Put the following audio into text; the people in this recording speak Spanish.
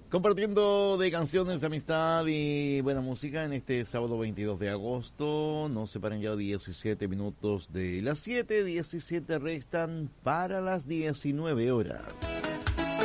Compartiendo de canciones, amistad y buena música en este sábado 22 de agosto. Nos separan ya 17 minutos de las 7, 17 restan para las 19 horas.